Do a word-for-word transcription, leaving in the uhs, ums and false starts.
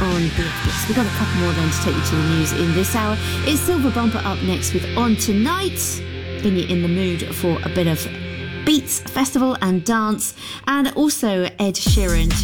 on B F Bits. We've got a couple more then to take you to the news in this hour. It's Silver Bumper up next with On Tonight, getting you in the mood for a bit of Beats, festival and dance, and also Ed Sheeran